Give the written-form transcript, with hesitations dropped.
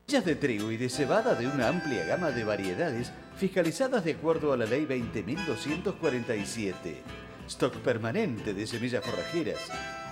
Semillas de trigo y de cebada de una amplia gama de variedades fiscalizadas de acuerdo a la Ley 20.247. Stock permanente de semillas forrajeras.